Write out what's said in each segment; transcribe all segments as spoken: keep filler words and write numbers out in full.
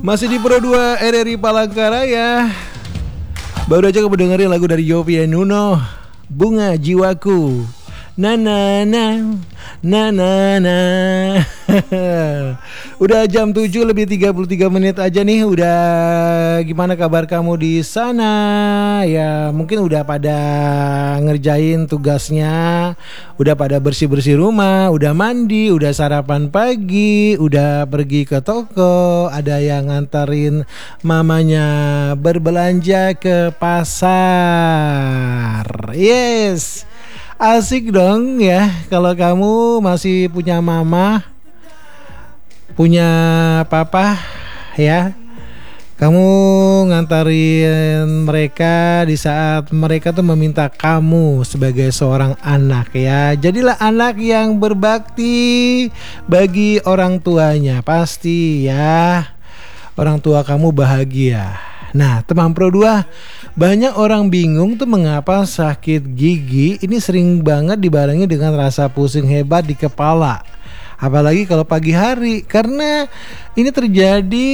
Masih di Pro dua R R I Palangkaraya. Baru aja kamu dengerin lagu dari Yovie Nuno, Bunga Jiwaku. Na na na na na na. Udah jam tujuh lebih tiga puluh tiga menit aja nih. Udah gimana kabar kamu di sana? Ya mungkin udah pada ngerjain tugasnya, udah pada bersih-bersih rumah, udah mandi, udah sarapan pagi, udah pergi ke toko, ada yang nganterin mamanya berbelanja ke pasar. Yes. Asik dong ya kalau kamu masih punya mama, punya papa ya. Kamu ngantarin mereka di saat mereka tuh meminta kamu sebagai seorang anak ya. Jadilah anak yang berbakti bagi orang tuanya, pasti ya. Orang tua kamu bahagia. Nah, teman Pro dua, banyak orang bingung tuh mengapa sakit gigi ini sering banget dibarengi dengan rasa pusing hebat di kepala. Apalagi kalau pagi hari, karena ini terjadi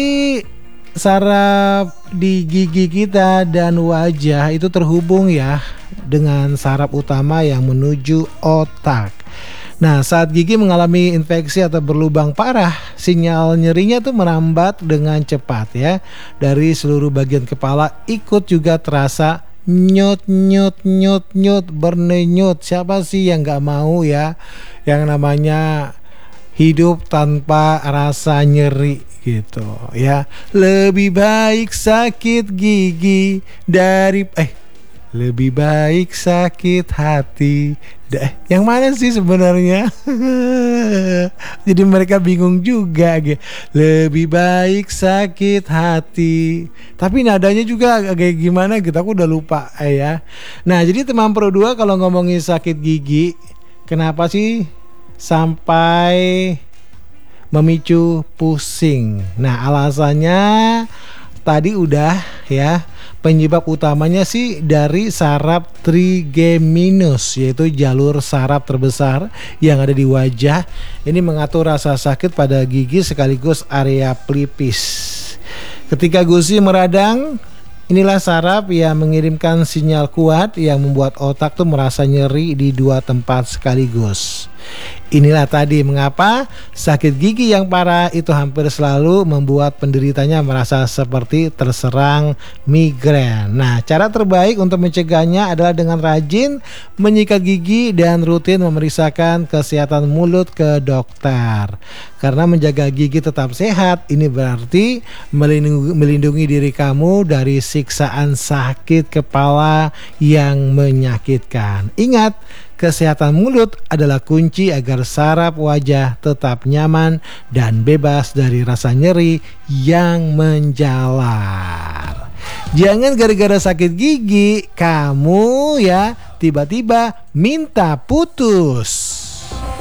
saraf di gigi kita dan wajah itu terhubung ya dengan saraf utama yang menuju otak. Nah, saat gigi mengalami infeksi atau berlubang parah, sinyal nyerinya tuh merambat dengan cepat ya. Dari seluruh bagian kepala ikut juga terasa nyut nyut nyut nyut berdenyut. Siapa sih yang gak mau ya yang namanya hidup tanpa rasa nyeri gitu ya. Lebih baik sakit gigi dari eh lebih baik sakit hati. Eh, yang mana sih sebenarnya? Jadi mereka bingung juga. Lebih baik sakit hati. Tapi nadanya juga kayak gimana gitu, aku udah lupa eh, ya. Nah, jadi teman Pro dua kalau ngomongin sakit gigi, kenapa sih sampai memicu pusing? Nah, alasannya tadi udah ya. Penyebab utamanya sih dari saraf trigeminus, yaitu jalur saraf terbesar yang ada di wajah. Ini mengatur rasa sakit pada gigi sekaligus area pelipis. Ketika gusi meradang, inilah saraf yang mengirimkan sinyal kuat yang membuat otak tuh merasa nyeri di dua tempat sekaligus. Inilah tadi mengapa sakit gigi yang parah itu hampir selalu membuat penderitanya merasa seperti terserang migrain. Nah, cara terbaik untuk mencegahnya adalah dengan rajin menyikat gigi dan rutin memeriksakan kesehatan mulut ke dokter. Karena menjaga gigi tetap sehat, ini berarti melindungi, melindungi diri kamu dari siksaan sakit kepala yang menyakitkan. Ingat, kesehatan mulut adalah kunci agar saraf wajah tetap nyaman dan bebas dari rasa nyeri yang menjalar. Jangan gara-gara sakit gigi kamu ya tiba-tiba minta putus.